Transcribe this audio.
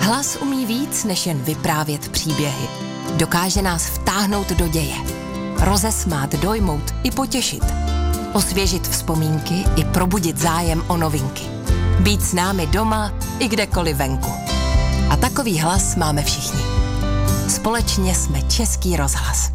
Hlas umí víc, než jen vyprávět příběhy. Dokáže nás vtáhnout do děje. Rozesmát, dojmout i potěšit. Osvěžit vzpomínky i probudit zájem o novinky. Být s námi doma i kdekoliv venku. A takový hlas máme všichni. Společně jsme Český rozhlas.